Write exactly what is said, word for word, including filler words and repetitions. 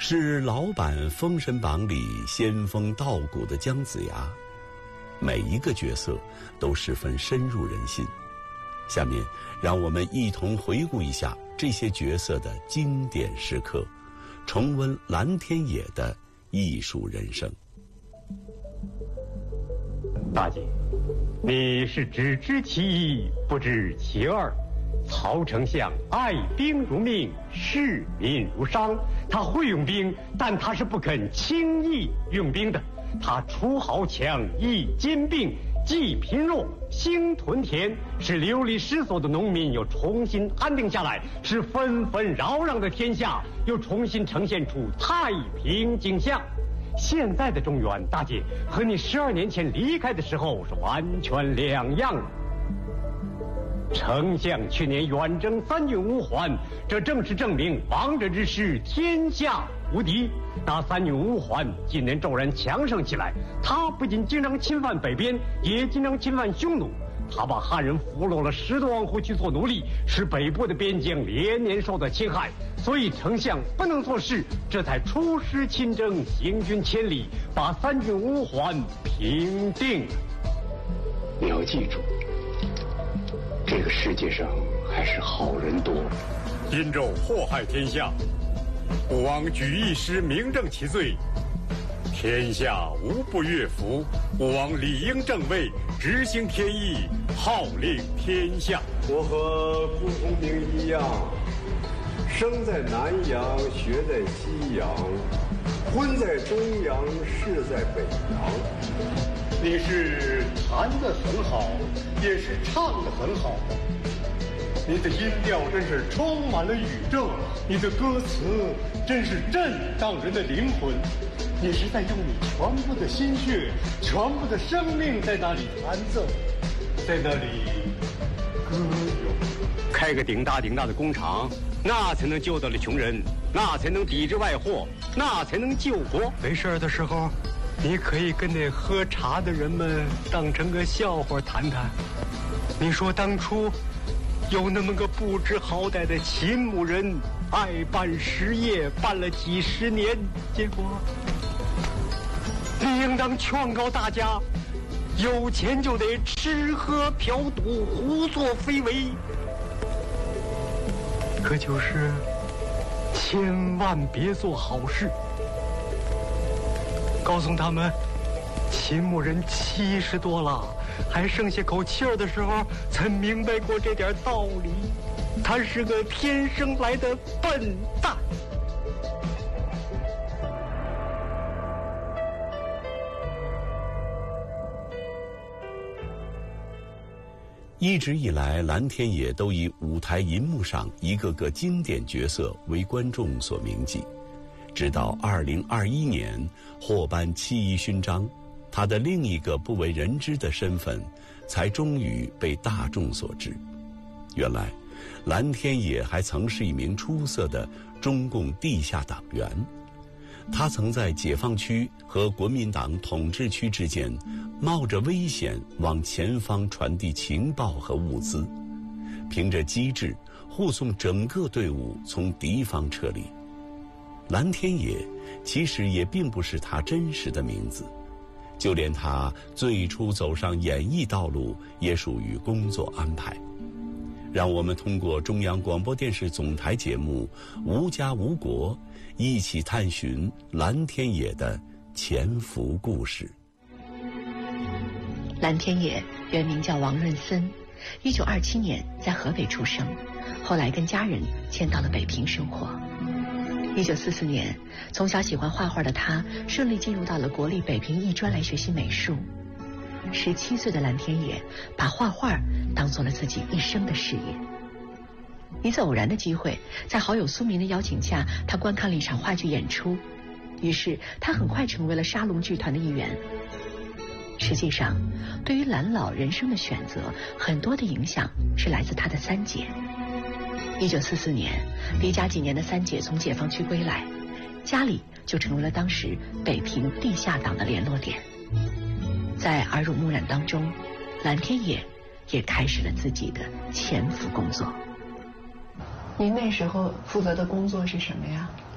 是老版《封神榜》里仙风道骨的姜子牙，每一个角色都十分深入人心。下面让我们一同回顾一下这些角色的经典时刻，重温蓝天野的艺术人生。 大姐，你是只知其一，不知其二。曹丞相爱兵如命，视民如商。他会用兵，但他是不肯轻易用兵的。他出豪强，抑兼并，济贫弱，兴屯田，使流离失所的农民又重新安定下来，使纷纷扰攘的天下又重新呈现出太平景象。现在的中原，大姐和你十二年前离开的时候是完全两样了。丞相去年远征三郡五环，这正是证明王者之师天下无敌。那三郡五环今年骤然强盛起来，他不仅经常侵犯北边，也经常侵犯匈奴。他把汉人俘虏了十多万户去做奴隶，使北部的边疆连年受到侵害。所以丞相不能做事，这才出师亲征，行军千里，把三郡五环平定了。 你要记住，这个世界上还是好人多。 殷纣祸害天下，武王举一师明正其罪，天下无不悦服。武王理应正位，执行天意，号令天下。 我和顾鸿明一样，生在南阳，学在西阳，婚在中阳，事在北阳。 你是弹得很好，也是唱得很好。你的音调真是充满了宇宙，你的歌词真是震荡人的灵魂。你是在用你全部的心血、全部的生命在那里弹奏，在那里歌咏。 开个顶大顶大的工厂，那才能救得了穷人，那才能抵制外祸，那才能救国。没事的时候，你可以跟那喝茶的人们当成个笑话谈谈。你说当初有那么个不知好歹的秦母人，爱办实业，办了几十年，结果你应当劝告大家，有钱就得吃喝嫖赌，胡作非为，可就是千万别做好事。告诉他们，秦母人七十多了，还剩下口气儿的时候，才明白过这点道理。他是个天生来的笨蛋。 一直以来，蓝天野都以舞台银幕上一个个经典角色为观众所铭记。直到二零二一年获颁七一勋章，他的另一个不为人知的身份才终于被大众所知。原来蓝天野还曾是一名出色的中共地下党员，他曾在解放区和国民党统治区之间冒着危险往前方传递情报和物资，凭着机智护送整个队伍从敌方撤离。蓝天野其实也并不是他真实的名字，就连他最初走上演艺道路也属于工作安排。让我们通过中央广播电视总台节目《无家无国》一起探寻蓝天野的潜伏故事。 蓝天野原名叫王润森，一九二七年在河北出生，后来跟家人迁到了北平生活。一九四四年，从小喜欢画画的他顺利进入到了国立北平艺专来学习美术。十七岁的蓝天野把画画当做了自己一生的事业。一次偶然的机会，在好友苏明的邀请下，他观看了一场话剧演出，于是他很快成为了沙龙剧团的一员。实际上，对于蓝老人生的选择，很多的影响是来自他的三姐。一九四四年，离家几年的三姐从解放区归来，家里就成为了当时北平地下党的联络点。在耳濡目染当中，蓝天野也开始了自己的潜伏工作。您那时候负责的工作是什么呀？